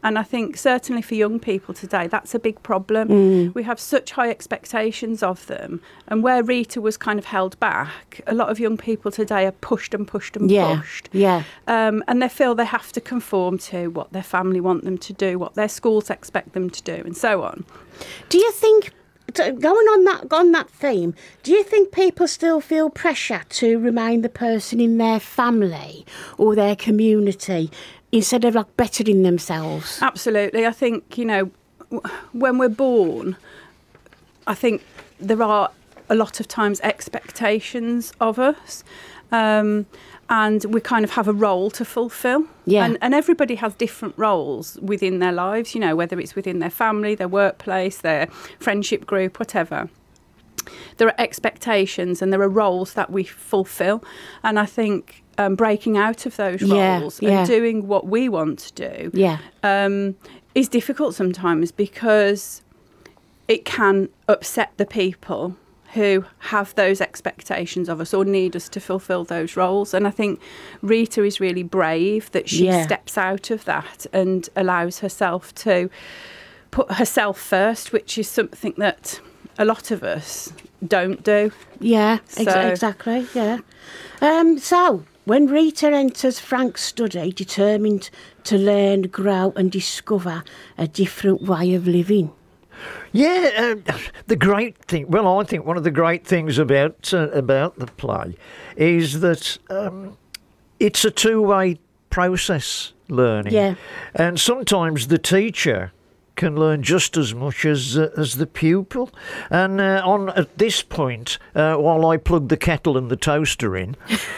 And I think certainly for young people today, that's a big problem. We have such high expectations of them. And where Rita was kind of held back, a lot of young people today are pushed and pushed and pushed. Yeah. And they feel they have to conform to what their family want them to do, what their schools expect them to do, and so on. Do you think, going on that theme, do you think people still feel pressure to remain the person in their family or their community instead of like bettering themselves? Absolutely. I think, when we're born, I think there are a lot of times expectations of us. And we kind of have a role to fulfil. Yeah. And everybody has different roles within their lives, whether it's within their family, their workplace, their friendship group, whatever. There are expectations and there are roles that we fulfil. And I think breaking out of those roles and doing what we want to do is difficult sometimes, because it can upset the people who have those expectations of us or need us to fulfil those roles. And I think Rita is really brave that she steps out of that and allows herself to put herself first, which is something that a lot of us don't do. Yeah, exactly, yeah. So, when Rita enters Frank's study, determined to learn, grow and discover a different way of living. Yeah, the great thing, well, I think one of the great things about the play is that it's a two-way process, learning. Yeah. And sometimes the teacher can learn just as much as the pupil. And at this point, while I plug the kettle and the toaster in,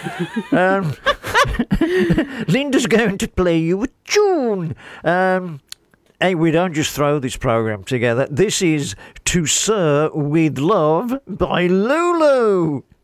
Linda's going to play you a tune. Hey, we don't just throw this program together. This is To Sir With Love by Lulu.